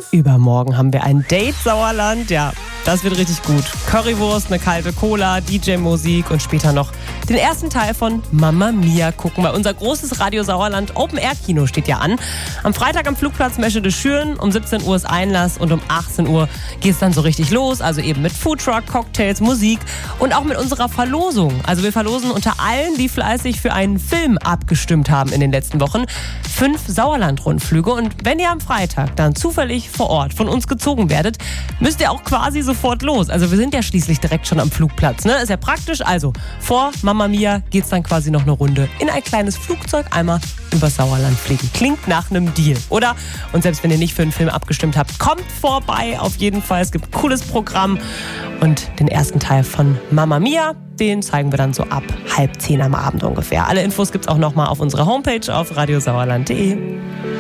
Übermorgen haben wir ein Date Sauerland. Ja, das wird richtig gut. Currywurst, eine kalte Cola, DJ-Musik und später noch den ersten Teil von Mamma Mia gucken, weil unser großes Radio Sauerland Open-Air-Kino steht ja an. Am Freitag am Flugplatz Meschede de Schüren, um 17 Uhr ist Einlass und um 18 Uhr geht es dann so richtig los. Also eben mit Foodtruck, Cocktails, Musik und auch mit unserer Verlosung. Also wir verlosen unter allen, die fleißig für einen Film abgestimmt haben in den letzten Wochen, 5 Sauerland-Rundflüge. Und wenn ihr am Freitag dann zufällig vor Ort von uns gezogen werdet, müsst ihr auch quasi sofort los. Also wir sind ja schließlich direkt schon am Flugplatz, ne? Ist ja praktisch. Also vor Mamma Mia geht's dann quasi noch eine Runde in ein kleines Flugzeug einmal über Sauerland fliegen. Klingt nach einem Deal, oder? Und selbst wenn ihr nicht für einen Film abgestimmt habt, kommt vorbei auf jeden Fall. Es gibt ein cooles Programm und den ersten Teil von Mamma Mia, den zeigen wir dann so ab 9:30 am Abend ungefähr. Alle Infos gibt's auch nochmal auf unserer Homepage auf radiosauerland.de.